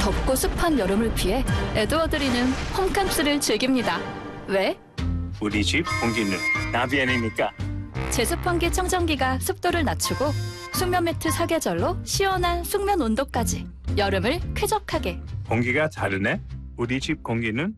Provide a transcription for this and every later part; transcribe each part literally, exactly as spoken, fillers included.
덥고 습한 여름을 피해 에드워드리는 홈캉스를 즐깁니다. 왜? 우리 집 공기는 나비엔이니까. 제습 환기 청정기가 습도를 낮추고 숙면 매트 사계절로 시원한 숙면 온도까지 여름을 쾌적하게. 공기가 다르네. 우리 집 공기는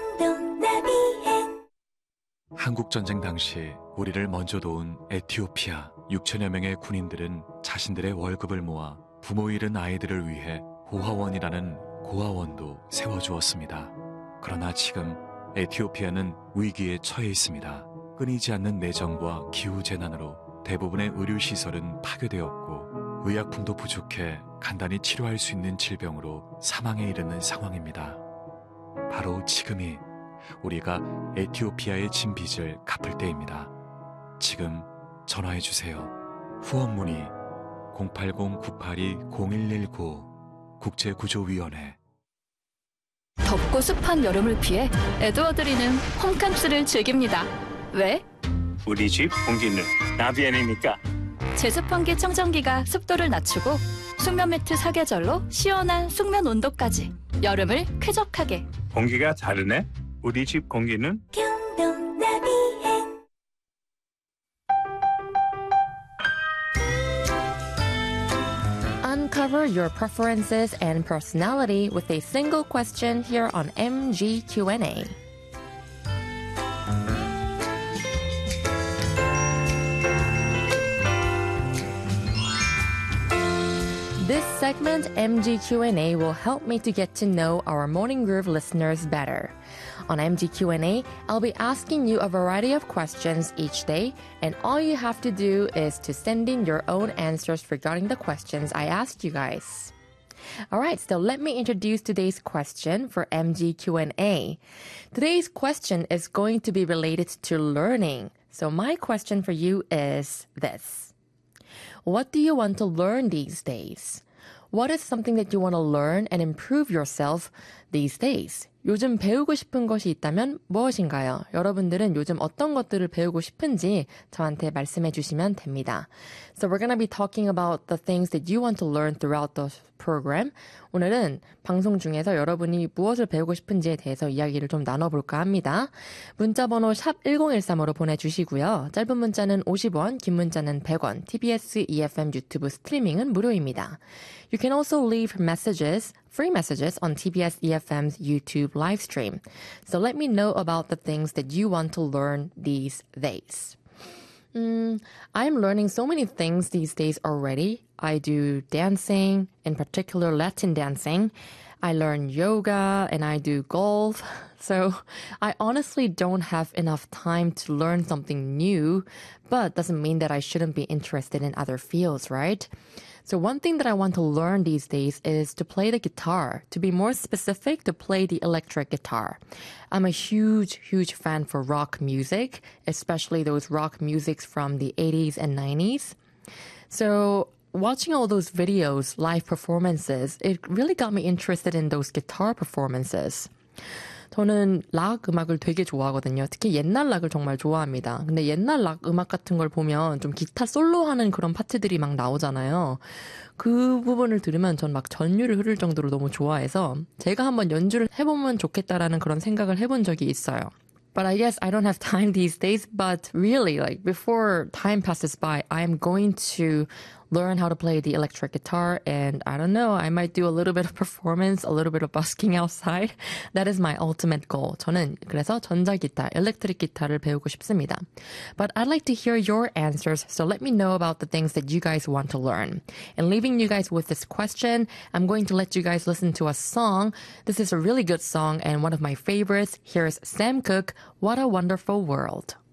한국전쟁 당시 우리를 먼저 도운 에티오피아 육천여 명의 군인들은 자신들의 월급을 모아 부모 잃은 아이들을 위해 고아원이라는 고아원도 세워주었습니다. 그러나 지금 에티오피아는 위기에 처해 있습니다. 끊이지 않는 내정과 기후재난으로 대부분의 의료시설은 파괴되었고 의약품도 부족해 간단히 치료할 수 있는 질병으로 사망에 이르는 상황입니다. 바로 지금이 우리가 에티오피아의 진 빚을 갚을 때입니다. 지금 전화해주세요. 후원 문의 공팔공 구팔이 공일일구 국제구조위원회. 덥고 습한 여름을 피해 에드워드리는 홈캉스를 즐깁니다. 왜? 우리 집 공기는 나비엔이니까. 제습 환기 청정기가 습도를 낮추고 숙면 매트 사계절로 시원한 숙면 온도까지 여름을 쾌적하게. 공기가 다르네. 우리 집 공기는 Uncover your preferences and personality with a single question here on M G Q and A. This segment, M G Q and A, will help me to get to know our Morning Groove listeners better. On M G Q and A, I'll be asking you a variety of questions each day, and all you have to do is to send in your own answers regarding the questions I asked you guys. Alright, so let me introduce today's question for M G Q and A. Today's question is going to be related to learning. So my question for you is this. What do you want to learn these days? What is something that you want to learn and improve yourself these days? 요즘 배우고 싶은 것이 있다면 무엇인가요? 여러분들은 요즘 어떤 것들을 배우고 싶은지 저한테 말씀해 주시면 됩니다. So we're going to be talking about the things that you want to learn throughout the program. 오늘은 방송 중에서 여러분이 무엇을 배우고 싶은지에 대해서 이야기를 좀 나눠볼까 합니다. 문자번호 샵 일공일삼으로 보내주시고요. 짧은 문자는 오십 원, 긴 문자는 백 원, 티비에스 이에프엠 유튜브 스트리밍은 무료입니다. You can also leave messages, free messages on T B S E F M's YouTube live stream. So let me know about the things that you want to learn these days. Mm, I'm learning so many things these days already. I do dancing, in particular Latin dancing. I learn yoga and I do golf. So I honestly don't have enough time to learn something new, but doesn't mean that I shouldn't be interested in other fields, right? So one thing that I want to learn these days is to play the guitar. To be more specific, to play the electric guitar. I'm a huge, huge fan for rock music, especially those rock musics from the eighties and nineties. So watching all those videos, live performances, it really got me interested in those guitar performances. 저는 락 음악을 되게 좋아하거든요. 특히 옛날 락을 정말 좋아합니다. 근데 옛날 락 음악 같은 걸 보면 좀 기타 솔로하는 그런 파트들이 막 나오잖아요. 그 부분을 들으면 전 막 전율을 흐를 정도로 너무 좋아해서 제가 한번 연주를 해보면 좋겠다라는 그런 생각을 해본 적이 있어요. But I guess I don't have time these days. But really, like before time passes by, I'm going to learn how to play the electric guitar. And I don't know, I might do a little bit of performance, a little bit of busking outside. That is my ultimate goal. 저는 그래서 전자기타, electric 기타를 배우고 싶습니다. But I'd like to hear your answers. So let me know about the things that you guys want to learn. And leaving you guys with this question, I'm going to let you guys listen to a song. This is a really good song and one of my favorites. Here's Sam Cooke, What a Wonderful World.